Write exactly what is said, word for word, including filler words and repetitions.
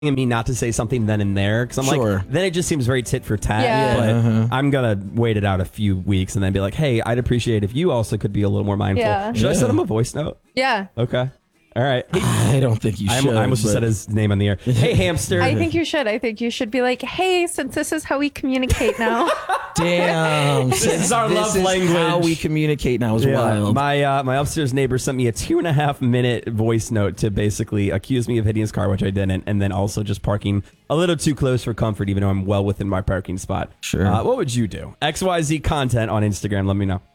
me not to say something then and there because I'm Sure. like, then it just seems very tit for tat. Yeah. But Uh-huh. I'm gonna wait it out a few weeks and then be like, hey, I'd appreciate if you also could be a little more mindful. Yeah. Should I Yeah. send him a voice note? Yeah. Okay. All right. Hey, I don't think you I, should. I almost just but- said his name on the air. Hey, hamster. I think you should. I think you should be like, hey, since this is how we communicate now. Damn. This is our love language. How we communicate now is Yeah. wild. My uh, my upstairs neighbor sent me a two and a half minute voice note to basically accuse me of hitting his car, which I didn't, and then also just parking a little too close for comfort, even though I'm well within my parking spot. Sure. Uh, what would you do? X Y Z content on Instagram. Let me know.